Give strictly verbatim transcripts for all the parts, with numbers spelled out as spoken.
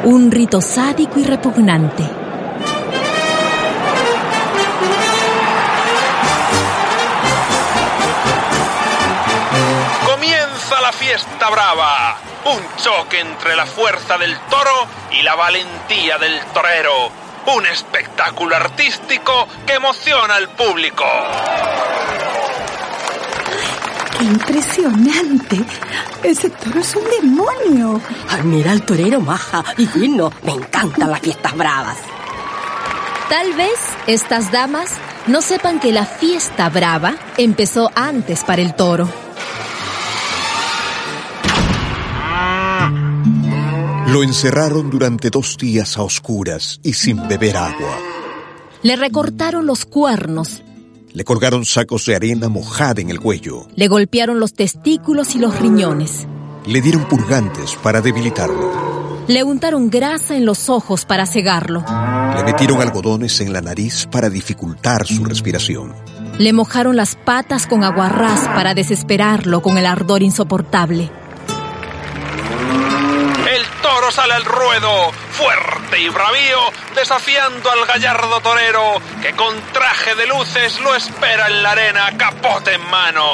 Un rito sádico y repugnante. Comienza la fiesta brava. Un choque entre la fuerza del toro y la valentía del torero. Un espectáculo artístico que emociona al público. ¡Qué impresionante! Ese toro es un demonio. Ay, mira al torero, maja y digno. Me encantan las fiestas bravas. Tal vez estas damas no sepan que la fiesta brava empezó antes para el toro. Lo encerraron durante dos días a oscuras y sin beber agua. Le recortaron los cuernos. Le colgaron sacos de arena mojada en el cuello. Le golpearon los testículos y los riñones. Le dieron purgantes para debilitarlo. Le untaron grasa en los ojos para cegarlo. Le metieron algodones en la nariz para dificultar su respiración. Le mojaron las patas con aguarrás para desesperarlo con el ardor insoportable. El toro sale al ruedo, fuerte y bravío, desafiando al gallardo torero, que con traje de luces lo espera en la arena, capote en mano.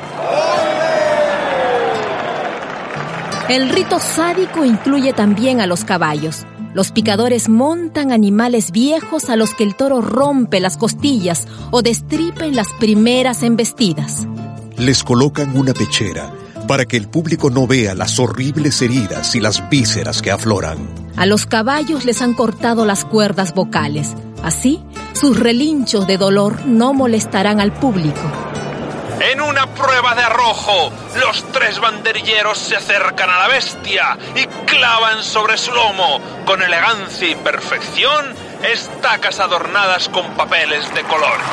El rito sádico incluye también a los caballos. Los picadores montan animales viejos a los que el toro rompe las costillas o destripa en las primeras embestidas. Les colocan una pechera para que el público no vea las horribles heridas y las vísceras que afloran. A los caballos les han cortado las cuerdas vocales. Así, sus relinchos de dolor no molestarán al público. En una prueba de arrojo, los tres banderilleros se acercan a la bestia y clavan sobre su lomo, con elegancia y perfección, estacas adornadas con papeles de colores.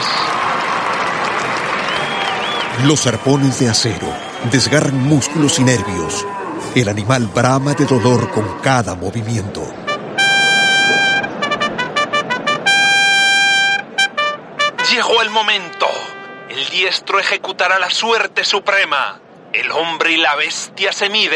Los arpones de acero desgarran músculos y nervios. El animal brama de dolor con cada movimiento. Llegó el momento. El diestro ejecutará la suerte suprema. El hombre y la bestia se miden.